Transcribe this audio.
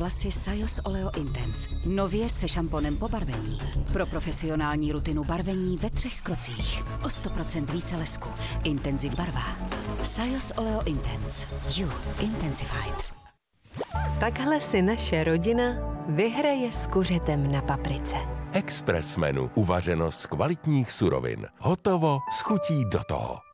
vlasy Sajos Oleo Intense. Nově se šamponem po barvení. Pro profesionální rutinu barvení ve 3 krocích. O 100% více lesku. Intenziv barva. Sajos Oleo Intense. You Intensified. Takhle si naše rodina vyhraje s kuřetem na paprice. Express menu. Uvařeno z kvalitních surovin. Hotovo s chutí do toho.